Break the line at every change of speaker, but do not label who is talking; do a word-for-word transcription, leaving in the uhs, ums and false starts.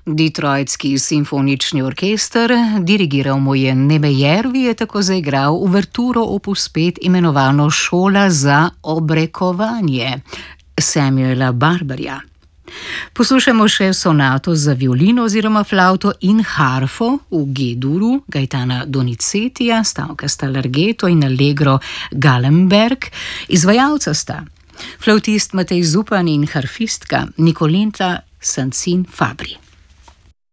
Detroitski simfonični orkester, dirigiral mu je Nemejervi, je tako zaigral uverturo opus pet imenovano Šola za obrekovanje Samuela Barberja. Poslušamo še sonato za violino oziroma flavto in harfo v G-duru Gaetana Donizetija, stavkasta largeto in allegro Gallenberg. Izvajalca sta flavtist Matej Zupan in harfistka Nicoletta Sancin Fabri.